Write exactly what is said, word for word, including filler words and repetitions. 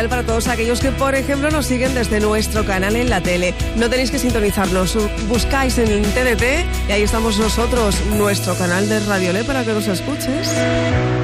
Para todos aquellos que, por ejemplo, nos siguen desde nuestro canal en la tele. No tenéis que sintonizarnos, buscáis en el T D T y ahí estamos nosotros, nuestro canal de Radio Le, para que nos escuches.